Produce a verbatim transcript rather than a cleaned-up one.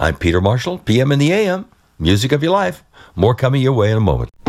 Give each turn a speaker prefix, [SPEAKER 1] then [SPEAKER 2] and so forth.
[SPEAKER 1] I'm Peter Marshall, P M in the A M, music of your life. More coming your way in a moment.